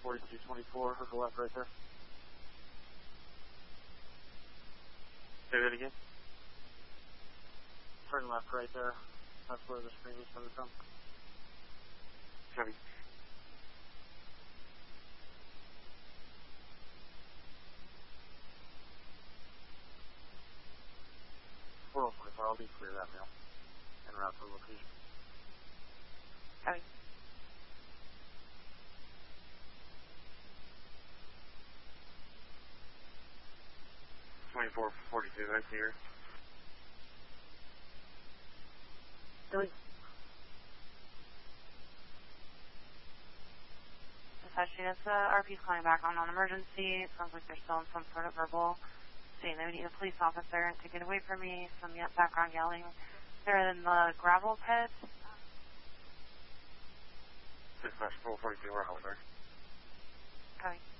4224, hook left right there. Say that again? Turn left right there. That's where the screen is coming from. Copy. I'll be clear that mail and route to the location. Copy. I see her. Delete. Dispatch units, RP's calling back on non-emergency. It sounds like they're still in some sort of verbal saying they need a police officer to get away from me. Some background yelling. They're in the gravel pit. Dispatch 442, we're out there. Copy.